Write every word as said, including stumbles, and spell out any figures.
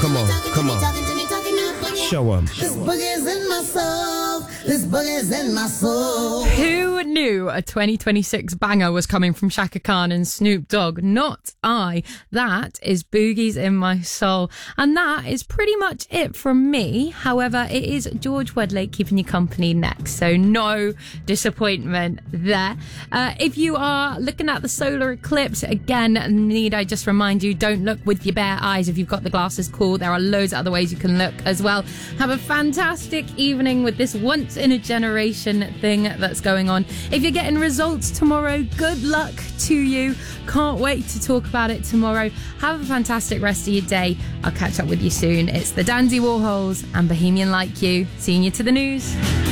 Come on, come on. Show 'em. This boogie's in my soul. This boogie's in my soul. Who knew a twenty twenty-six banger was coming from Shaka Khan and Snoop Dogg? Not I. That is Boogies in My Soul. And that is pretty much it from me. However, it is George Wedlake keeping you company next. So no disappointment there. Uh, if you are looking at the solar eclipse, again, need I just remind you, don't look with your bare eyes if you've got the glasses. Cool. There are loads of other ways you can look as well. Have a fantastic evening with this once in a generation thing that's going on. If you're getting results tomorrow, good luck to you. Can't wait to talk about it tomorrow. Have a fantastic rest of your day. I'll catch up with you soon. It's the Dandy Warhols and Bohemian Like You. Seeing you to the news.